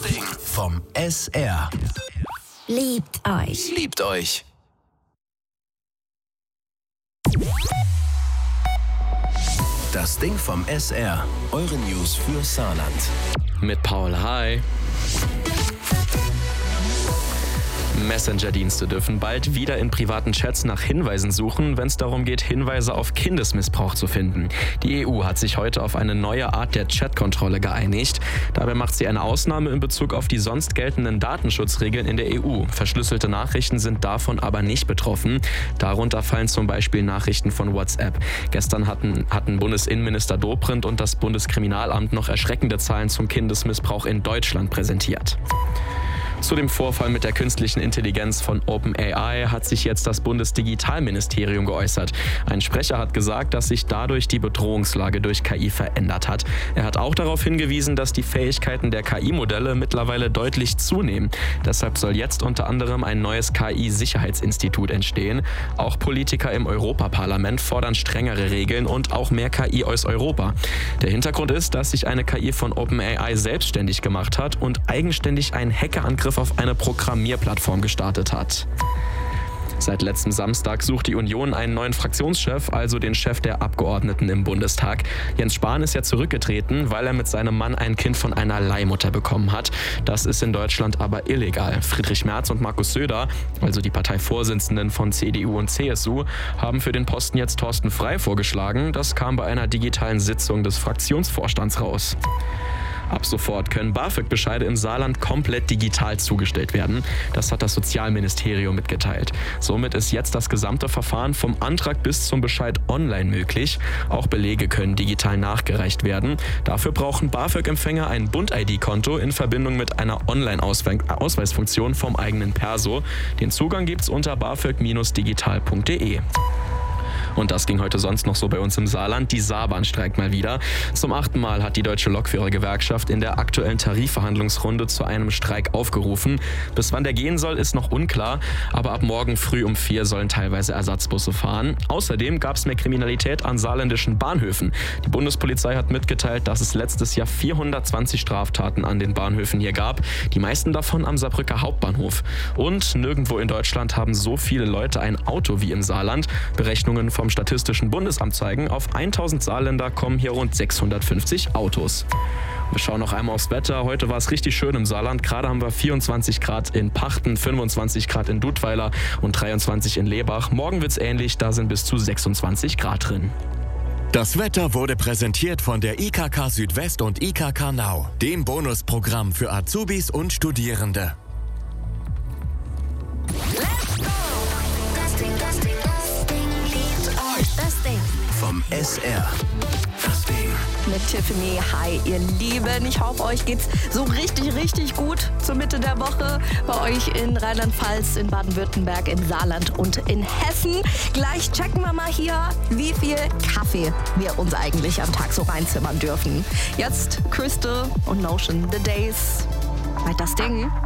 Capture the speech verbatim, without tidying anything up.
Ding vom S R. Liebt euch. Liebt euch. Das Ding vom S R. Eure News für Saarland. Mit Paul, hi. Messenger-Dienste dürfen bald wieder in privaten Chats nach Hinweisen suchen, wenn es darum geht, Hinweise auf Kindesmissbrauch zu finden. Die E U hat sich heute auf eine neue Art der Chatkontrolle geeinigt. Dabei macht sie eine Ausnahme in Bezug auf die sonst geltenden Datenschutzregeln in der E U. Verschlüsselte Nachrichten sind davon aber nicht betroffen. Darunter fallen zum Beispiel Nachrichten von WhatsApp. Gestern hatten, hatten Bundesinnenminister Dobrindt und das Bundeskriminalamt noch erschreckende Zahlen zum Kindesmissbrauch in Deutschland präsentiert. Zu dem Vorfall mit der künstlichen Intelligenz von OpenAI hat sich jetzt das Bundesdigitalministerium geäußert. Ein Sprecher hat gesagt, dass sich dadurch die Bedrohungslage durch K I verändert hat. Er hat auch darauf hingewiesen, dass die Fähigkeiten der K I-Modelle mittlerweile deutlich zunehmen. Deshalb soll jetzt unter anderem ein neues K I-Sicherheitsinstitut entstehen. Auch Politiker im Europaparlament fordern strengere Regeln und auch mehr K I aus Europa. Der Hintergrund ist, dass sich eine K I von OpenAI selbstständig gemacht hat und eigenständig einen Hackerangriff auf eine Programmierplattform gestartet hat. Seit letztem Samstag sucht die Union einen neuen Fraktionschef, also den Chef der Abgeordneten im Bundestag. Jens Spahn ist ja zurückgetreten, weil er mit seinem Mann ein Kind von einer Leihmutter bekommen hat. Das ist in Deutschland aber illegal. Friedrich Merz und Markus Söder, also die Parteivorsitzenden von C D U und C S U, haben für den Posten jetzt Thorsten Frey vorgeschlagen. Das kam bei einer digitalen Sitzung des Fraktionsvorstands raus. Ab sofort können BAföG-Bescheide im Saarland komplett digital zugestellt werden. Das hat das Sozialministerium mitgeteilt. Somit ist jetzt das gesamte Verfahren vom Antrag bis zum Bescheid online möglich. Auch Belege können digital nachgereicht werden. Dafür brauchen BAföG-Empfänger ein Bund-I D-Konto in Verbindung mit einer Online-Ausweisfunktion vom eigenen Perso. Den Zugang gibt's unter bafög digital punkt de. Und das ging heute sonst noch so bei uns im Saarland. Die Saarbahn streikt mal wieder. Zum achten Mal hat die Deutsche Lokführergewerkschaft in der aktuellen Tarifverhandlungsrunde zu einem Streik aufgerufen. Bis wann der gehen soll, ist noch unklar. Aber ab morgen früh um vier sollen teilweise Ersatzbusse fahren. Außerdem gab es mehr Kriminalität an saarländischen Bahnhöfen. Die Bundespolizei hat mitgeteilt, dass es letztes Jahr vierhundertzwanzig Straftaten an den Bahnhöfen hier gab. Die meisten davon am Saarbrücker Hauptbahnhof. Und nirgendwo in Deutschland haben so viele Leute ein Auto wie im Saarland. Berechnungen vom Statistischen Bundesamt zeigen, auf tausend Saarländer kommen hier rund sechshundertfünfzig Autos. Wir schauen noch einmal aufs Wetter. Heute war es richtig schön im Saarland. Gerade haben wir vierundzwanzig Grad in Pachten, fünfundzwanzig Grad in Dudweiler und dreiundzwanzig in Lebach. Morgen wird es ähnlich, da sind bis zu sechsundzwanzig Grad drin. Das Wetter wurde präsentiert von der I K K Südwest und I K K Now, dem Bonusprogramm für Azubis und Studierende. Das Ding Vom S R. Das Ding. mit Tiffany. Hi, ihr Lieben. Ich hoffe, euch geht's so richtig, richtig gut zur Mitte der Woche. Bei euch in Rheinland-Pfalz, in Baden-Württemberg, im Saarland und in Hessen. Gleich checken wir mal hier, wie viel Kaffee wir uns eigentlich am Tag so reinzimmern dürfen. Jetzt Crystal und Notion, The Days. Bei das Ding.